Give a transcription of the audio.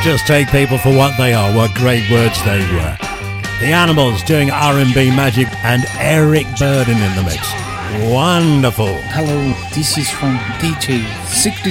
Just take people for what they are. What great words they were. The Animals doing R&B magic and Eric Burdon in the mix. Wonderful. Hello, this is from DJ 60